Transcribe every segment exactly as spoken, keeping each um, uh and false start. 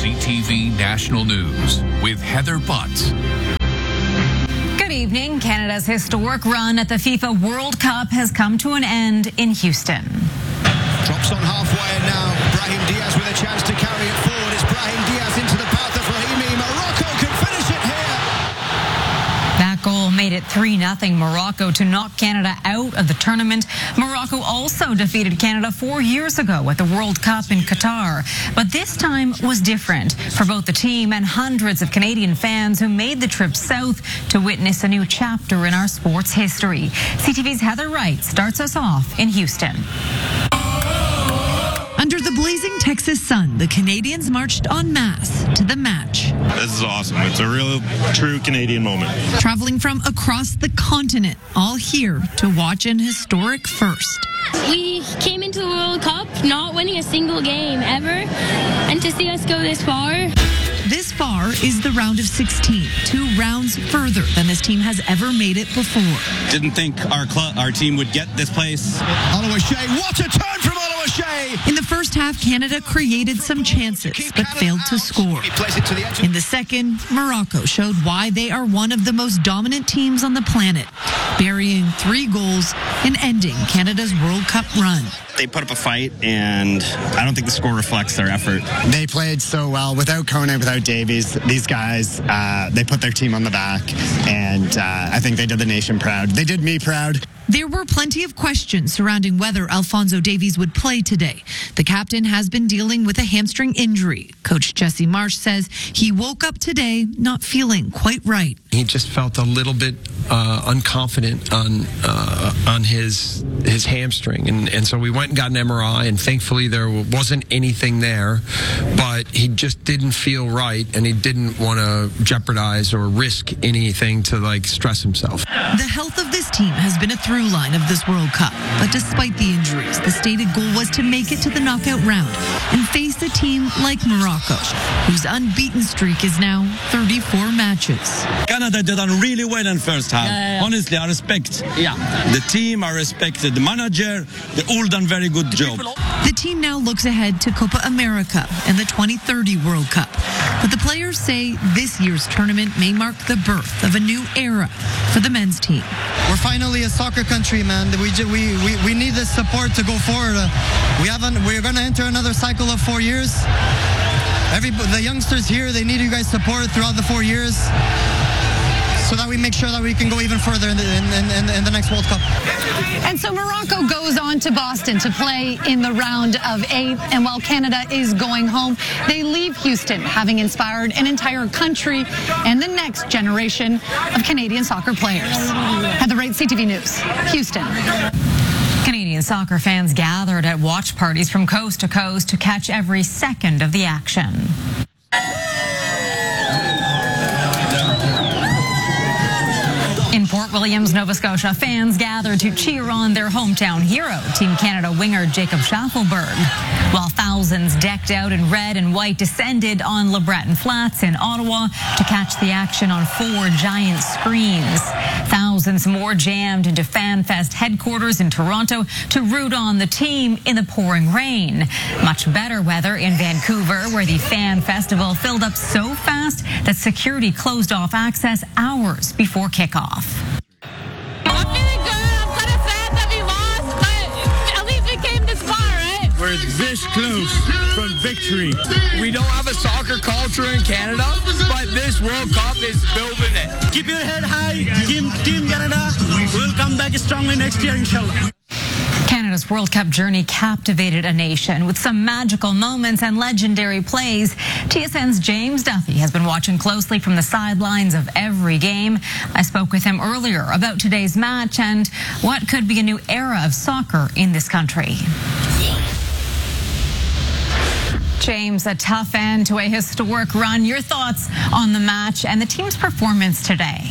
C T V National News with Heather Butts. Good evening. Canada's historic run at the FIFA World Cup has come to an end in Houston. Drops on halfway and now Brahim Diaz with a chance to carry it forward. It's Brahim Diaz into the path of Rahimi. Morocco can finish it here. That goal made it three nothing Morocco to knock Canada out of the tournament. Morocco also defeated Canada four years ago at the World Cup in Qatar. But this time was different for both the team and hundreds of Canadian fans who made the trip south to witness a new chapter in our sports history. C T V's Heather Wright starts us off in Houston. Under the blazing Texas sun, the Canadians marched en masse to the match. This is awesome. It's a real, true Canadian moment. Traveling from across the continent, all here to watch an historic first. We came into the World Cup not winning a single game ever, and to see us go this far. This far is the round of sixteen, two rounds further than this team has ever made it before. Didn't think our club, our team would get this place. Oluwaseyi, what a turn from Oluwaseyi! In the first half, Canada created some chances, but failed to score. In the second, Morocco showed why they are one of the most dominant teams on the planet, burying three goals and ending Canada's World Cup run. They put up a fight, and I don't think the score reflects their effort. They played so well. Without Koné, without Davies, these guys, uh, they put their team on the back, and uh, I think they did the nation proud. They did me proud. There were plenty of questions surrounding whether Alphonso Davies would play today. The captain has been dealing with a hamstring injury. Coach Jesse Marsh says he woke up today not feeling quite right. He just felt a little bit uh, unconfident on uh, on his his hamstring, and, and so we went and got an M R I, and thankfully there wasn't anything there, but he just didn't feel right, and he didn't want to jeopardize or risk anything to like stress himself. The health of this team has been a through line of this World Cup, but despite the injuries, the stated goal was to make it to the knockout round and face a team like Morocco, whose unbeaten streak is now thirty-four matches. Canada did done really well in first half. Yeah, yeah, yeah. Honestly, I respect yeah. the team, I respect the manager. They all done very good job. The team now looks ahead to Copa America and the twenty thirty World Cup. But the players say this year's tournament may mark the birth of a new era for the men's team. We're finally a soccer country, man. We we we, we need this support to go forward. Uh, we haven't. We're going to enter another cycle of four years. Every the youngsters here, they need you guys' support throughout the four years, so that we make sure that we can go even further in the, in, in, in the next World Cup. And so Morocco goes on to Boston to play in the round of eight. And while Canada is going home, they leave Houston, having inspired an entire country and the next generation of Canadian soccer players. Heather Wright, C T V News, Houston. Canadian soccer fans gathered at watch parties from coast to coast to catch every second of the action. In Port Williams, Nova Scotia, fans gathered to cheer on their hometown hero, Team Canada winger Jacob Schaffelberg, while thousands decked out in red and white descended on LeBreton Flats in Ottawa to catch the action on four giant screens. Thousands more jammed into FanFest headquarters in Toronto to root on the team in the pouring rain. Much better weather in Vancouver, where the Fan Festival filled up so fast that security closed off access hours before kickoff. I'm feeling good. I'm kind of sad that we lost, but at least we came this far, right? We're this close from victory. We don't have a soccer culture in Canada, but this World Cup is building it. Keep your head high, Team, team Canada. We'll come back strongly next year, inshallah. Canada's World Cup journey captivated a nation with some magical moments and legendary plays. T S N's James Duffy has been watching closely from the sidelines of every game. I spoke with him earlier about today's match and what could be a new era of soccer in this country. James, a tough end to a historic run. Your thoughts on the match and the team's performance today?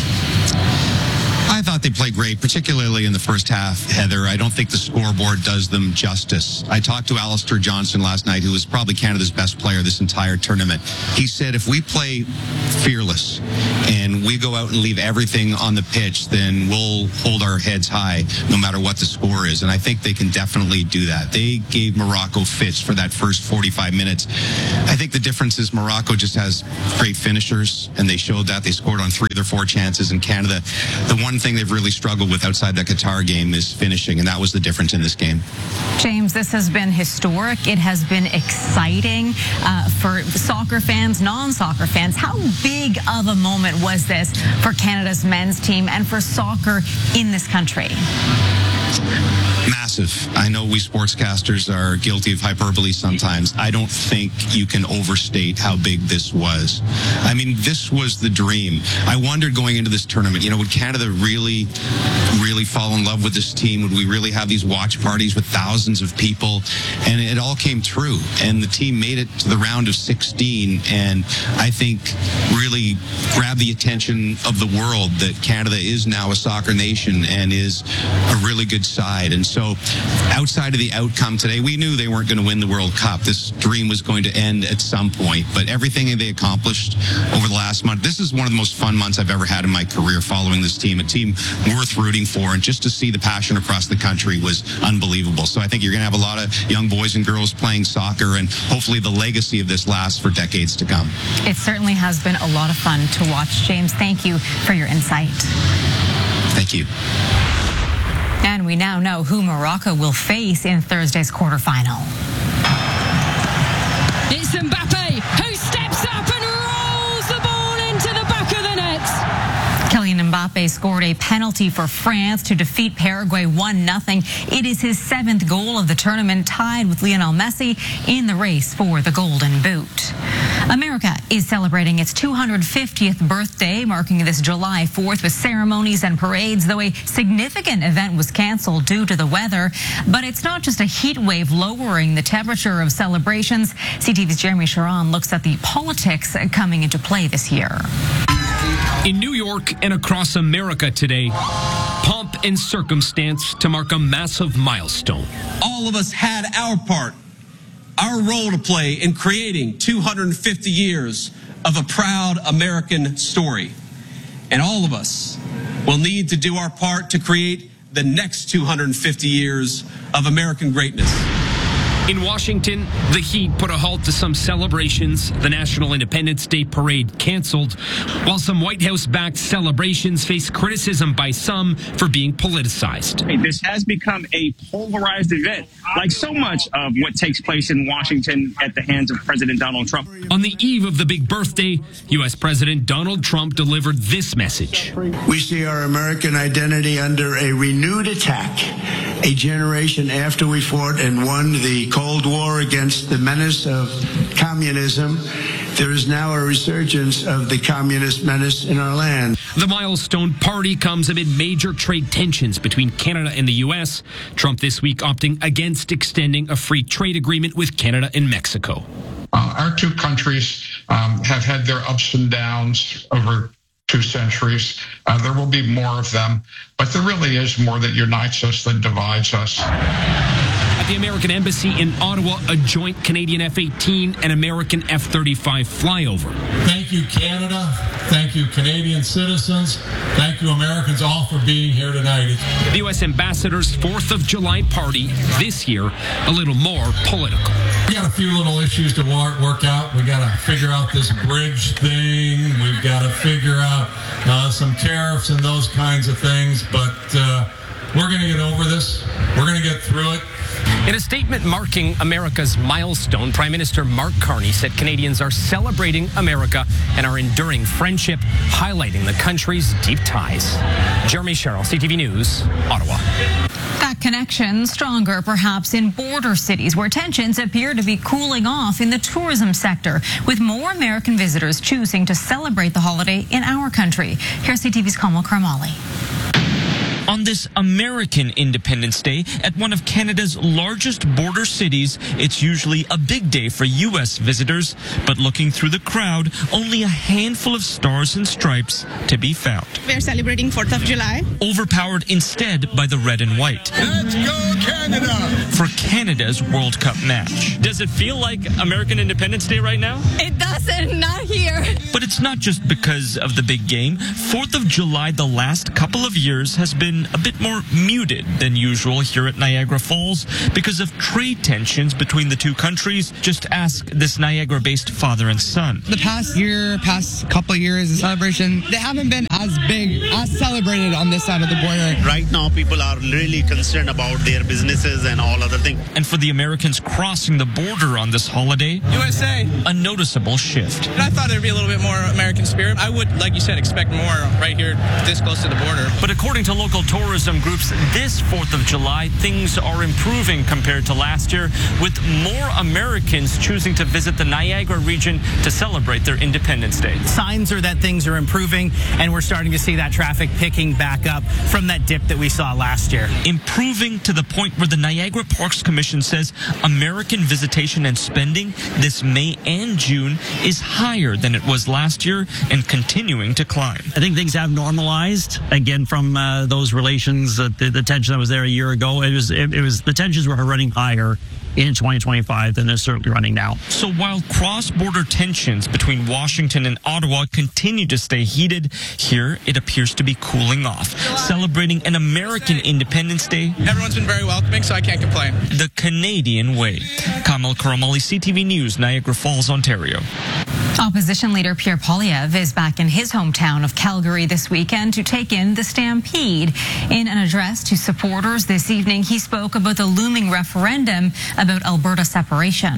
I thought they played great, particularly in the first half, Heather. I don't think the scoreboard does them justice. I talked to Alistair Johnson last night, who was probably Canada's best player this entire tournament. He said if we play fearless and we go out and leave everything on the pitch, then we'll hold our heads high no matter what the score is. And I think they can definitely do that. They gave Morocco fits for that first forty-five minutes. I think the difference is Morocco just has great finishers, and they showed that. They scored on three of their four chances. In Canada, the one thing they've really struggled with outside the Qatar game is finishing, and that was the difference in this game. James, this has been historic. It has been exciting uh, for soccer fans, non-soccer fans. How big of a moment was this for Canada's men's team and for soccer in this country? Massive. I know we sportscasters are guilty of hyperbole sometimes. I don't think you can overstate how big this was. I mean, this was the dream. I wondered going into this tournament, you know, would Canada really, really fall in love with this team? Would we really have these watch parties with thousands of people? And it all came true. And the team made it to the round of sixteen. And I think really grabbed the attention of the world that Canada is now a soccer nation and is a really good side. And so outside of the outcome today, we knew they weren't going to win the World Cup. This dream was going to end at some point, but everything they accomplished over the last month, this is one of the most fun months I've ever had in my career following this team, a team worth rooting for, and just to see the passion across the country was unbelievable. So I think you're going to have a lot of young boys and girls playing soccer, and hopefully the legacy of this lasts for decades to come. It certainly has been a lot of fun to watch. James, thank you for your insight. Thank you. And we now know who Morocco will face in Thursday's quarterfinal. It's Mbappe who steps up and rolls the ball into the back of the net. Kylian Mbappe scored a penalty for France to defeat Paraguay one nothing. It is his seventh goal of the tournament, tied with Lionel Messi in the race for the Golden Boot. America is celebrating its two hundred fiftieth birthday, marking this July fourth with ceremonies and parades, though a significant event was canceled due to the weather. But it's not just a heat wave lowering the temperature of celebrations. C T V's Jeremy Sharon looks at the politics coming into play this year. In New York and across America today, pomp and circumstance to mark a massive milestone. All of us had our part, our role to play in creating two hundred fifty years of a proud American story. And all of us will need to do our part to create the next two hundred fifty years of American greatness. In Washington, the heat put a halt to some celebrations. The National Independence Day parade canceled, while some White House-backed celebrations face criticism by some for being politicized. This has become a polarized event, like so much of what takes place in Washington at the hands of President Donald Trump. On the eve of the big birthday, U S President Donald Trump delivered this message. We see our American identity under a renewed attack, a generation after we fought and won the Cold War against the menace of communism. There is now a resurgence of the communist menace in our land. The milestone party comes amid major trade tensions between Canada and the U S. Trump this week opting against extending a free trade agreement with Canada and Mexico. Uh, our two countries um, have had their ups and downs over two centuries. Uh, there will be more of them, but there really is more that unites us than divides us. At the American Embassy in Ottawa, a joint Canadian F eighteen and American F thirty-five flyover. Thank you, Canada. Thank you, Canadian citizens. Thank you, Americans, all for being here tonight. The U S Ambassador's fourth of July party, this year, a little more political. We got a few little issues to work out. We got to figure out this bridge thing. We've got to figure out uh, some tariffs and those kinds of things. But uh, we're going to get over this. We're going to get through it. In a statement marking America's milestone, Prime Minister Mark Carney said Canadians are celebrating America and our enduring friendship, highlighting the country's deep ties. Jeremy Sherrill, C T V News, Ottawa. That connection stronger perhaps in border cities where tensions appear to be cooling off in the tourism sector, with more American visitors choosing to celebrate the holiday in our country. Here's C T V's Kamal Karmali. On this American Independence Day at one of Canada's largest border cities, it's usually a big day for U S visitors, but looking through the crowd, only a handful of stars and stripes to be found. We're celebrating fourth of July. Overpowered instead by the red and white. Let's go Canada! For Canada's World Cup match. Does it feel like American Independence Day right now? It doesn't, not here. But it's not just because of the big game. fourth of July the last couple of years has been a bit more muted than usual here at Niagara Falls because of trade tensions between the two countries. Just ask this Niagara-based father and son. The past year, past couple of years, the celebration, they haven't been as big, as celebrated on this side of the border. Right now, people are really concerned about their businesses and all other things. And for the Americans crossing the border on this holiday, U S A, a noticeable shift. And I thought there'd be a little bit more American spirit. I would, like you said, expect more right here this close to the border. But according to local tourism groups, this fourth of July, things are improving compared to last year, with more Americans choosing to visit the Niagara region to celebrate their Independence Day. Signs are that things are improving, and we're starting to see that traffic picking back up from that dip that we saw last year. Improving to the point where the Niagara Parks Commission says American visitation and spending this May and June is higher than it was last year and continuing to climb. I think things have normalized again from uh, those relations, uh, the, the tension that was there a year ago. It was, it, it was the tensions were running higher in twenty twenty-five than they're certainly running now. So while cross-border tensions between Washington and Ottawa continue to stay heated, here it appears to be cooling off, celebrating an American Independence Day. Everyone's been very welcoming, so I can't complain. The Canadian way. Kamal Karamali, C T V News, Niagara Falls, Ontario. Opposition leader Pierre Poilievre is back in his hometown of Calgary this weekend to take in the Stampede. In an address to supporters this evening, he spoke about the looming referendum about Alberta separation.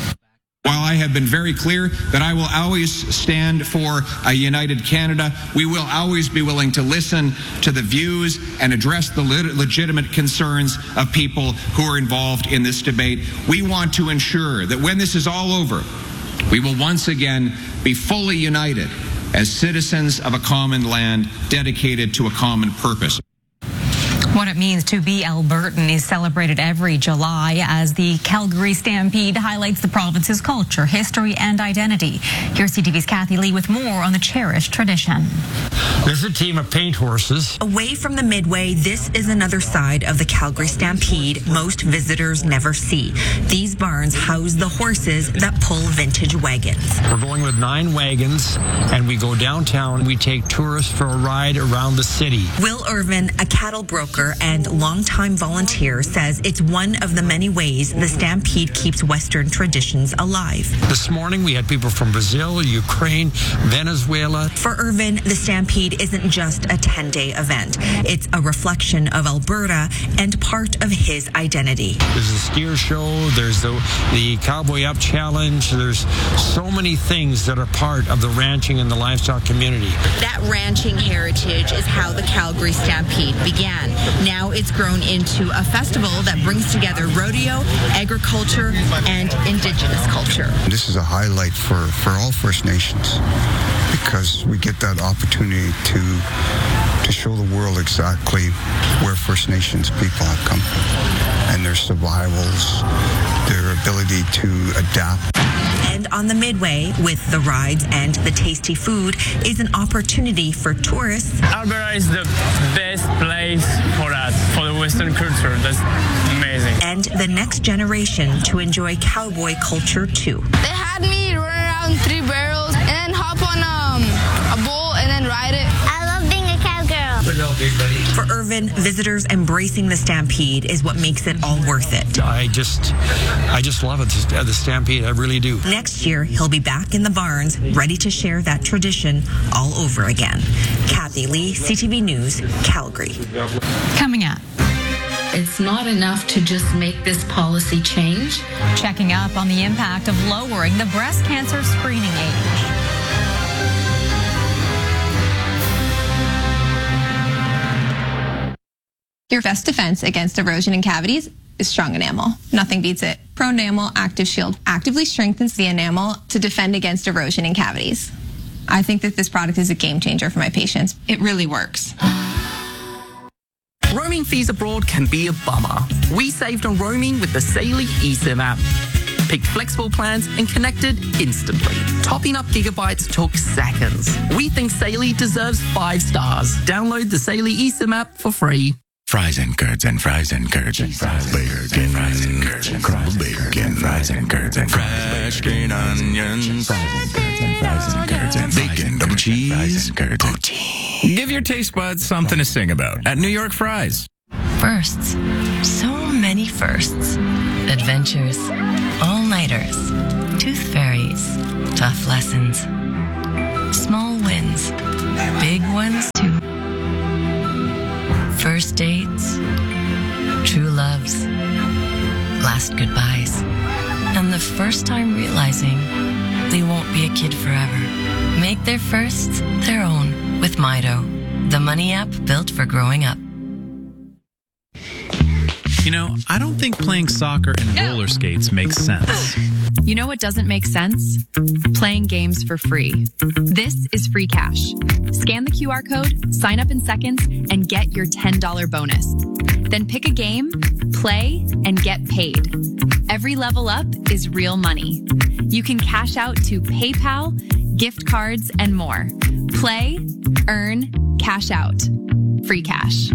While I have been very clear that I will always stand for a united Canada, we will always be willing to listen to the views and address the legitimate concerns of people who are involved in this debate. We want to ensure that when this is all over, we will once again be fully united as citizens of a common land dedicated to a common purpose. What it means to be Albertan is celebrated every July as the Calgary Stampede highlights the province's culture, history, and identity. Here's C T V's Kathy Lee with more on the cherished tradition. There's a team of paint horses. Away from the Midway, this is another side of the Calgary Stampede most visitors never see. These barns house the horses that pull vintage wagons. We're going with nine wagons, and we go downtown. We take tourists for a ride around the city. Will Irvin, a cattle broker and longtime volunteer, says it's one of the many ways the Stampede keeps Western traditions alive. This morning, we had people from Brazil, Ukraine, Venezuela. For Irvin, the Stampede isn't just a ten-day event. It's a reflection of Alberta and part of his identity. There's a steer show. There's the, the Cowboy Up Challenge. There's so many things that are part of the ranching and the livestock community. That ranching heritage is how the Calgary Stampede began. Now it's grown into a festival that brings together rodeo, agriculture, and indigenous culture. This is a highlight for, for all First Nations because we get that opportunity to to show the world exactly where First Nations people have come from and their survivals, their ability to adapt. And on the Midway, with the rides and the tasty food, is an opportunity for tourists. Alberta is the best place for us, for the Western culture. That's amazing. And the next generation to enjoy cowboy culture too. They had me run around three barrels and then hop on um, a bull and then ride it. I love being a cowgirl. For Irvin, visitors embracing the Stampede is what makes it all worth it. I just, I just love it, the Stampede. I really do. Next year, he'll be back in the barns, ready to share that tradition all over again. Kathy Lee, C T V News, Calgary. Coming up. It's not enough to just make this policy change. Checking up on the impact of lowering the breast cancer screening age. Your best defense against erosion and cavities is strong enamel. Nothing beats it. Pro Enamel Active Shield actively strengthens the enamel to defend against erosion and cavities. I think that this product is a game changer for my patients. It really works. Roaming fees abroad can be a bummer. We saved on roaming with the Saily eSIM app. Picked flexible plans and connected instantly. Topping up gigabytes took seconds. We think Saily deserves five stars. Download the Saily eSIM app for free. Fries and curds and fries and curds and fries bacon, fries and curds and crumbled bacon, fries and curds and fresh green onions, fries and curds and fries and curds and bacon, double cheese, poutine. Give your taste buds something to sing about at New York Fries. Firsts. So many firsts. Adventures. All-nighters. Tooth fairies. Tough lessons. Small wins. Big ones, too. First dates. True loves. Last goodbyes. And the first time realizing they won't be a kid forever. Make their firsts their own with Mido, the money app built for growing up. You know, I don't think playing soccer and roller skates makes sense. You know what doesn't make sense? Playing games for free. This is Free Cash. Scan the Q R code, sign up in seconds, and get your ten dollars bonus. Then pick a game, play, and get paid. Every level up is real money. You can cash out to PayPal, gift cards, and more. Play, earn, cash out. Free Cash.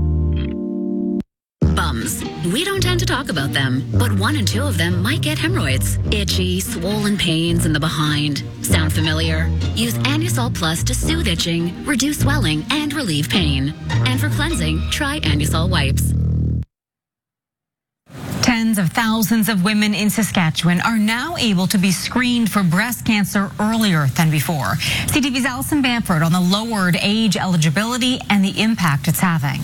Bums. We don't tend to talk about them, but one in two of them might get hemorrhoids. Itchy, swollen pains in the behind. Sound familiar? Use Anusol Plus to soothe itching, reduce swelling, and relieve pain. And for cleansing, try Anusol Wipes. Tens of thousands of women in Saskatchewan are now able to be screened for breast cancer earlier than before. C T V's Alison Bamford on the lowered age eligibility and the impact it's having.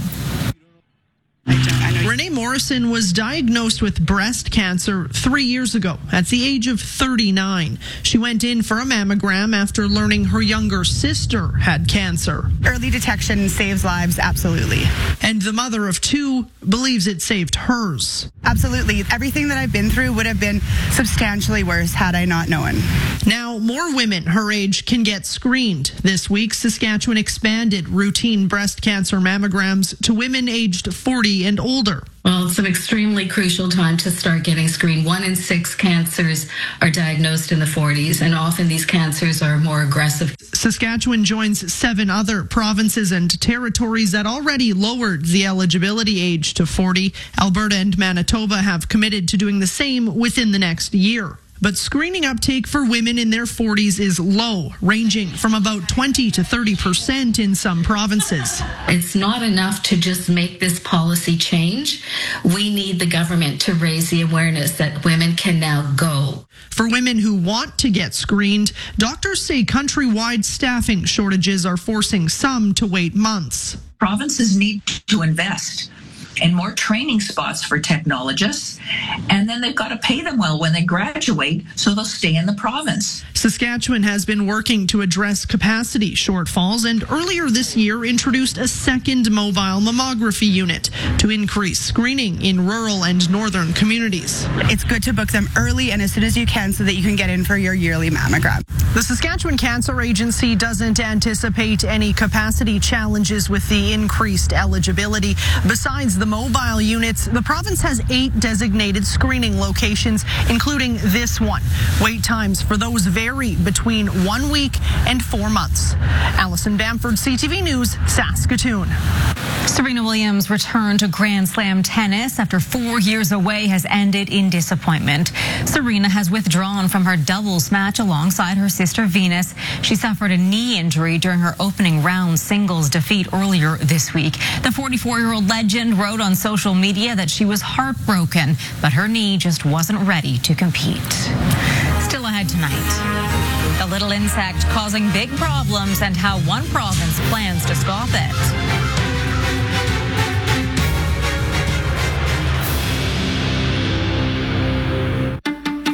Renee Morrison was diagnosed with breast cancer three years ago at the age of thirty-nine. She went in for a mammogram after learning her younger sister had cancer. Early detection saves lives, absolutely. And the mother of two believes it saved hers. Absolutely. Everything that I've been through would have been substantially worse had I not known. Now, more women her age can get screened. This week, Saskatchewan expanded routine breast cancer mammograms to women aged forty and older. Well, it's an extremely crucial time to start getting screened. One in six cancers are diagnosed in the forties, and often these cancers are more aggressive. Saskatchewan joins seven other provinces and territories that already lowered the eligibility age to forty. Alberta and Manitoba have committed to doing the same within the next year. But screening uptake for women in their forties is low, ranging from about twenty to thirty percent in some provinces. It's not enough to just make this policy change. We need the government to raise the awareness that women can now go. For women who want to get screened, doctors say countrywide staffing shortages are forcing some to wait months. Provinces need to invest and more training spots for technologists, and then they've got to pay them well when they graduate so they'll stay in the province. Saskatchewan has been working to address capacity shortfalls and earlier this year introduced a second mobile mammography unit to increase screening in rural and northern communities. It's good to book them early and as soon as you can so that you can get in for your yearly mammogram. The Saskatchewan Cancer Agency doesn't anticipate any capacity challenges with the increased eligibility. Besides the mobile units, the province has eight designated screening locations, including this one. Wait times for those vary between one week and four months. Alison Bamford, C T V News, Saskatoon. Serena Williams' return to Grand Slam tennis after four years away has ended in disappointment. Serena has withdrawn from her doubles match alongside her sister Venus. She suffered a knee injury during her opening round singles defeat earlier this week. The forty-four-year-old legend wrote on social media that she was heartbroken, but her knee just wasn't ready to compete. Still ahead tonight, the little insect causing big problems and how one province plans to stop it.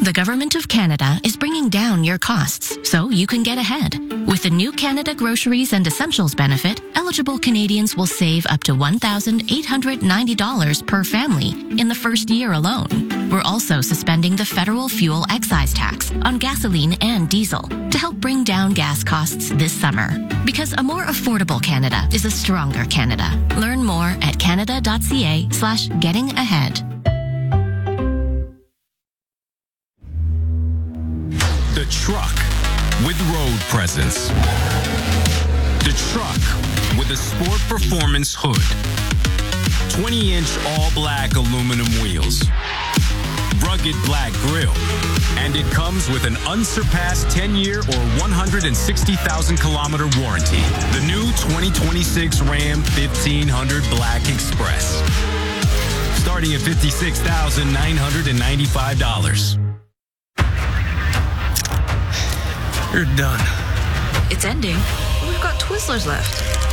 The Government of Canada is bringing down your costs so you can get ahead. With the new Canada Groceries and Essentials benefit, eligible Canadians will save up to one thousand eight hundred ninety dollars per family in the first year alone. We're also suspending the federal fuel excise tax on gasoline and diesel to help bring down gas costs this summer. Because a more affordable Canada is a stronger Canada. Learn more at canada.ca slash getting ahead. The truck with road presence. The truck with a sport performance hood. twenty inch all black aluminum wheels. Rugged black grille. And it comes with an unsurpassed ten year or one hundred sixty thousand kilometer warranty. The new twenty twenty-six Ram fifteen hundred Black Express. Starting at fifty-six thousand nine hundred ninety-five dollars. You're done. It's ending. We've got Twizzlers left.